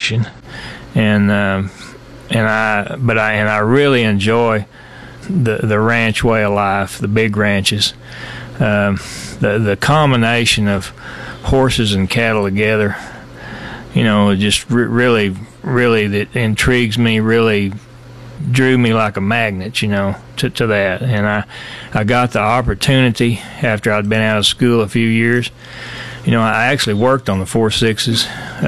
reproduction, and I really enjoy the ranch way of life, the big ranches, the combination of horses and cattle together. Just really that intrigues me, really drew me like a magnet, to that. And I got the opportunity after I'd been out of school a few years. I actually worked on the 4.6s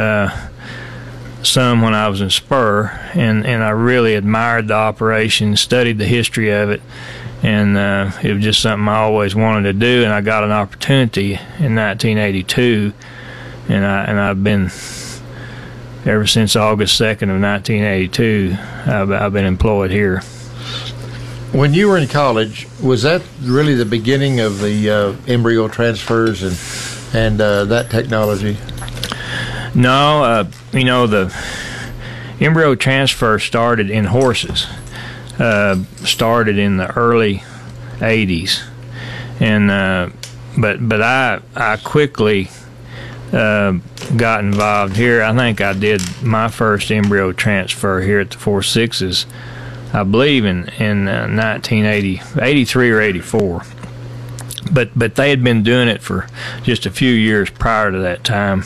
some when I was in Spur, and I really admired the operation, studied the history of it, and it was just something I always wanted to do. And I got an opportunity in 1982, and I've been ever since August 2nd of 1982. I've been employed here. When you were in college, was that really the beginning of the embryo transfers and that technology? No, the embryo transfer started in horses. Started in the early 80s, and but I quickly got involved here. I think I did my first embryo transfer here at the 4.6s, I believe in 1983 or 84. But they had been doing it for just a few years prior to that time,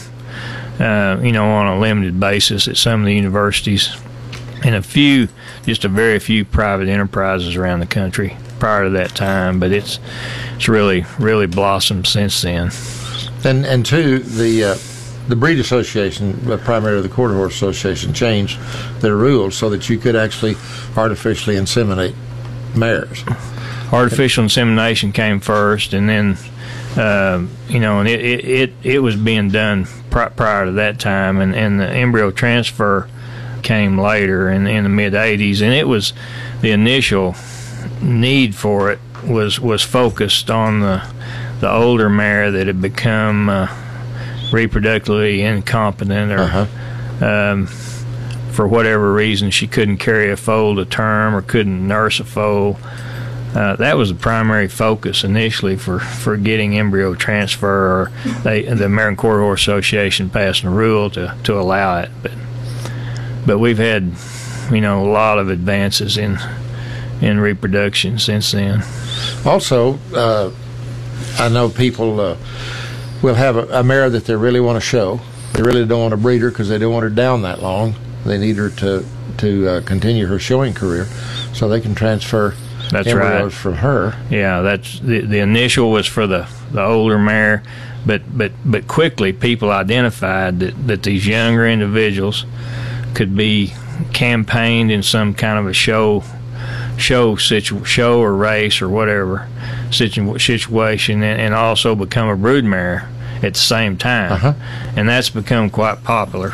on a limited basis at some of the universities, and just a very few private enterprises around the country prior to that time. But it's really blossomed since then. And two, the breed association, primarily the Quarter Horse Association, changed their rules so that you could actually artificially inseminate mares. Artificial insemination came first, and then and it was being done prior to that time, and the embryo transfer came later in the mid 80s, and it was the initial need for it was focused on the older mare that had become reproductively incompetent, or for whatever reason she couldn't carry a foal to term or couldn't nurse a foal. That was the primary focus initially for getting embryo transfer, or the American Quarter Horse Association passing a rule to allow it. But we've had a lot of advances in reproduction since then. Also, I know people will have a mare that they really want to show. They really don't want to breed her because they don't want her down that long. They need her to continue her showing career, so they can transfer embryos from her. Yeah, that's the initial was for the older mare, but quickly people identified that these younger individuals could be campaigned in some kind of a show or race or whatever situation, and also become a brood mare at the same time. And that's become quite popular,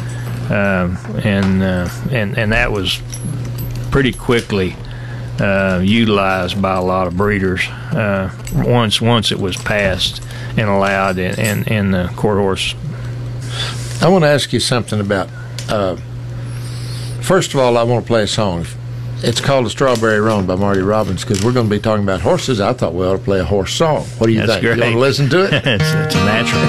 and that was pretty quickly utilized by a lot of breeders once it was passed and allowed in the Quarter Horse. I want to ask you something about first of all, I want to play a song. It's called "The Strawberry Roan" by Marty Robbins, because we're going to be talking about horses. I thought we ought to play a horse song. What do you think? Great. You want to listen to it? It's a natural.